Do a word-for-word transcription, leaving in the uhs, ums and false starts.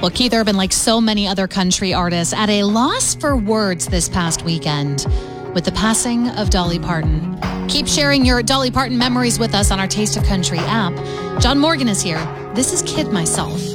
Well, Keith Urban, like so many other country artists, at a loss for words this past weekend with the passing of Dolly Parton. Keep sharing your Dolly Parton memories with us on our Taste of Country app. John Morgan is here. This is Kid Myself.